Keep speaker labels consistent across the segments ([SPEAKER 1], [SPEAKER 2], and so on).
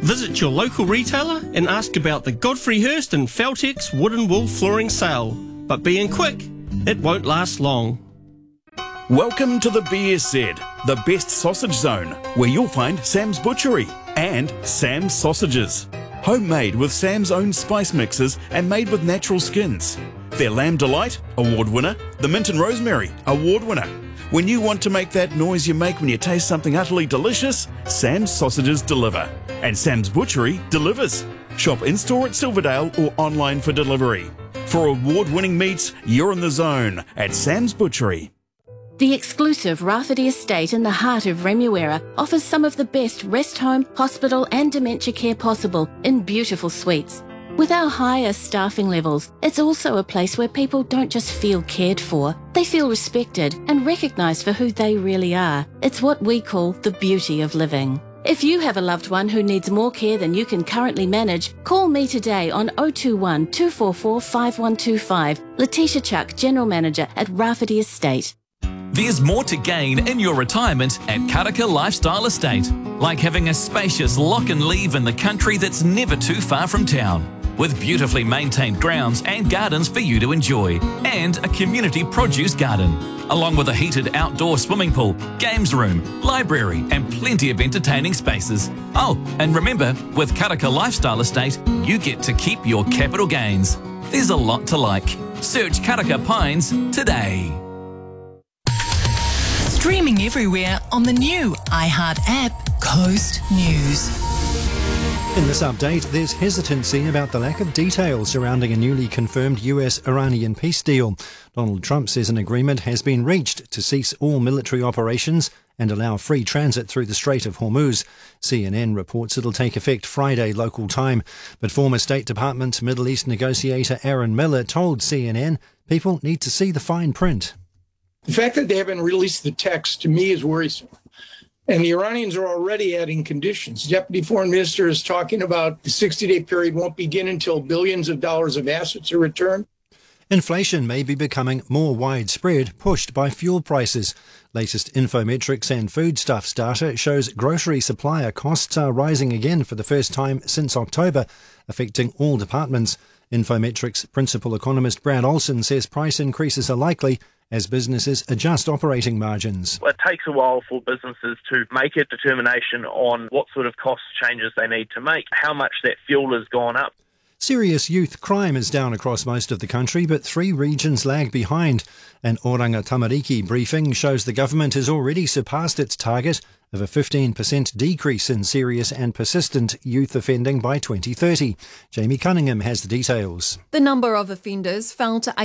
[SPEAKER 1] Visit your local retailer and ask about the Godfrey Hirst and Feltex wooden wool flooring sale. But being quick, it won't last long.
[SPEAKER 2] Welcome to the BSZ, the best sausage zone, where you'll find Sam's Butchery and Sam's Sausages. Homemade with Sam's own spice mixes and made with natural skins. Their Lamb Delight, award winner. The Mint and Rosemary, award winner. When you want to make that noise you make when you taste something utterly delicious, Sam's Sausages deliver. And Sam's Butchery delivers. Shop in-store at Silverdale or online for delivery. For award-winning meats, you're in the zone at Sam's Butchery.
[SPEAKER 3] The exclusive Rafferty Estate in the heart of Remuera offers some of the best rest home, hospital and dementia care possible in beautiful suites. With our higher staffing levels, it's also a place where people don't just feel cared for, they feel respected and recognised for who they really are. It's what we call the beauty of living. If you have a loved one who needs more care than you can currently manage, call me today on 021 244 5125. Letitia Chuck, General Manager at Rafferty Estate.
[SPEAKER 4] There's more to gain in your retirement at Karaka Lifestyle Estate, like having a spacious lock and leave in the country that's never too far from town, with beautifully maintained grounds and gardens for you to enjoy, and a community produce garden, along with a heated outdoor swimming pool, games room, library and plenty of entertaining spaces. Oh, and remember, with Karaka Lifestyle Estate, you get to keep your capital gains. There's a lot to like. Search Karaka Pines today.
[SPEAKER 5] Streaming everywhere on the new iHeart app, Coast News.
[SPEAKER 6] In this update, there's hesitancy about the lack of details surrounding a newly confirmed US-Iranian peace deal. Donald Trump says an agreement has been reached to cease all military operations and allow free transit through the Strait of Hormuz. CNN reports it'll take effect Friday local time. But former State Department Middle East negotiator Aaron Miller told CNN people need to see the fine print.
[SPEAKER 7] The fact that they haven't released the text, to me, is worrisome. And the Iranians are already adding conditions. Deputy Foreign Minister is talking about the 60-day period won't begin until billions of dollars of assets are returned.
[SPEAKER 6] Inflation may be becoming more widespread, pushed by fuel prices. Latest Infometrics and foodstuffs data shows grocery supplier costs are rising again for the first time since October, affecting all departments. Infometrics principal economist Brad Olson says price increases are likely as businesses adjust operating margins.
[SPEAKER 8] It takes a while for businesses to make a determination on what sort of cost changes they need to make, how much that fuel has gone up.
[SPEAKER 6] Serious youth crime is down across most of the country, but 3 regions lag behind. An Oranga Tamariki briefing shows the government has already surpassed its target of a 15% decrease in serious and persistent youth offending by 2030. Jamie Cunningham has the details.
[SPEAKER 9] The number of offenders fell to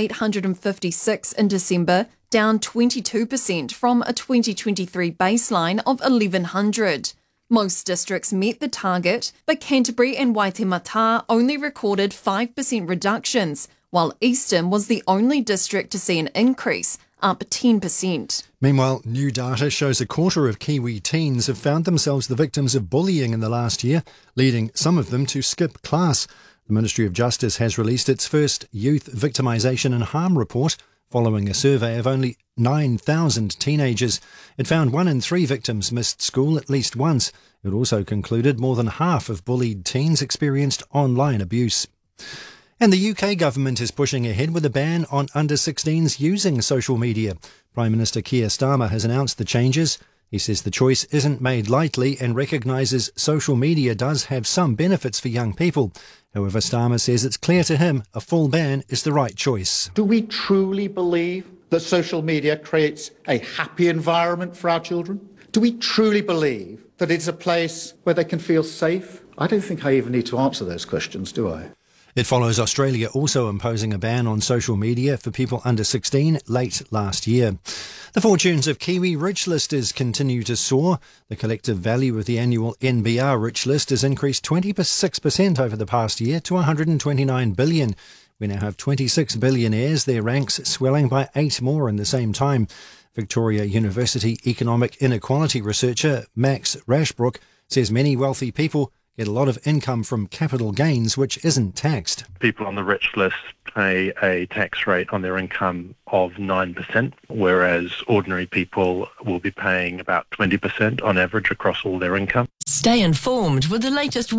[SPEAKER 9] 856 in December, down 22% from a 2023 baseline of 1,100. Most districts met the target, but Canterbury and Waitemata only recorded 5% reductions, while Eastern was the only district to see an increase, up 10%.
[SPEAKER 6] Meanwhile, new data shows a quarter of Kiwi teens have found themselves the victims of bullying in the last year, leading some of them to skip class. The Ministry of Justice has released its first Youth Victimisation and Harm report, following a survey of only 9,000 teenagers. It found 1 in 3 victims missed school at least once. It also concluded more than half of bullied teens experienced online abuse. And the UK government is pushing ahead with a ban on under-16s using social media. Prime Minister Keir Starmer has announced the changes. He says the choice isn't made lightly and recognises social media does have some benefits for young people. However, Starmer says it's clear to him a full ban is the right choice.
[SPEAKER 10] Do we truly believe that social media creates a happy environment for our children? Do we truly believe that it's a place where they can feel safe? I don't think I even need to answer those questions, do I?
[SPEAKER 6] It follows Australia also imposing a ban on social media for people under 16 late last year. The fortunes of Kiwi rich listers continue to soar. The collective value of the annual NBR rich list has increased 26% over the past year to $129 billion. We now have 26 billionaires, their ranks swelling by 8 more in the same time. Victoria University economic inequality researcher Max Rashbrook says many wealthy people get a lot of income from capital gains which isn't taxed.
[SPEAKER 11] People on the rich list pay a tax rate on their income of 9%, whereas ordinary people will be paying about 20% on average across all their income.
[SPEAKER 5] Stay informed with the latest